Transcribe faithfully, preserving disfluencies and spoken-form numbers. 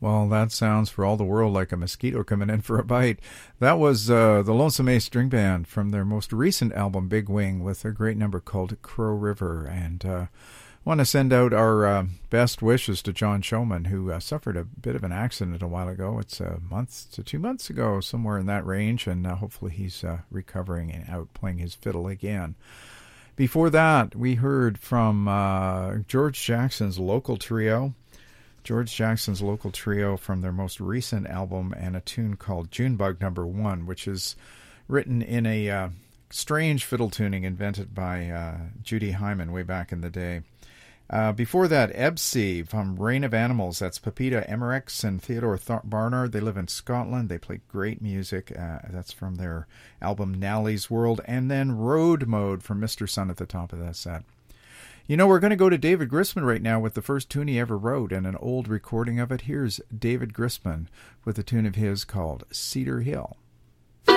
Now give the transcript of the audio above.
Well, that sounds for all the world like a mosquito coming in for a bite. That was uh, the Lonesome Ace String Band from their most recent album, Big Wing, with a great number called Crow River. And uh, want to send out our uh, best wishes to John Showman, who uh, suffered a bit of an accident a while ago. It's a month to two months ago, somewhere in that range, and uh, hopefully he's uh, recovering and out playing his fiddle again. Before that, we heard from uh, George Jackson's Local Trio. George Jackson's Local Trio from their most recent album, and a tune called Junebug Number One, which is written in a uh, strange fiddle tuning invented by uh, Judy Hyman way back in the day. Uh, before that, Ebsy from Reign of Animals. That's Pepita Emmerichs and Theodore Th- Barnard. They live in Scotland. They play great music. Uh, that's from their album Nally's World. And then Road Mode from Mister Sun at the top of that set. You know, we're going to go to David Grisman right now with the first tune he ever wrote and an old recording of it. Here's David Grisman with a tune of his called Cedar Hill.